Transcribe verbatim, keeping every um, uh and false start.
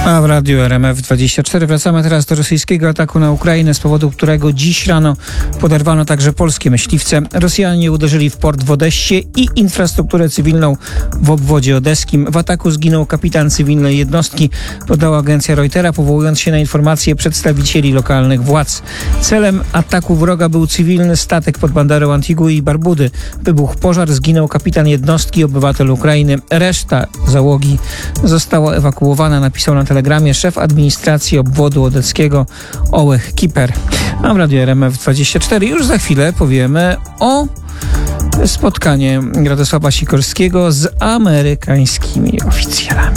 A w Radiu R M F dwadzieścia cztery wracamy teraz do rosyjskiego ataku na Ukrainę, z powodu którego dziś rano poderwano także polskie myśliwce. Rosjanie uderzyli w port w Odessie i infrastrukturę cywilną w obwodzie odeskim. W ataku zginął kapitan cywilnej jednostki, podała agencja Reutera, powołując się na informacje przedstawicieli lokalnych władz. Celem ataku wroga był cywilny statek pod banderą Antigui i Barbudy. Wybuchł pożar, zginął kapitan jednostki, obywatel Ukrainy. Reszta załogi została ewakuowana, napisał na telegramie szef administracji obwodu odeckiego Ołech Kiper. A w Radiu R M F dwadzieścia cztery już za chwilę powiemy o spotkaniu Radosława Sikorskiego z amerykańskimi oficjalami.